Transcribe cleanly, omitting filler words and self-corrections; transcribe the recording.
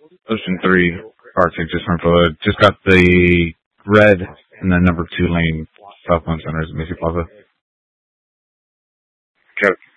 Ocean 3, Arctic, just from Florida. Just got the red and then number 2 lane southbound centers at Macy Plaza. Okay.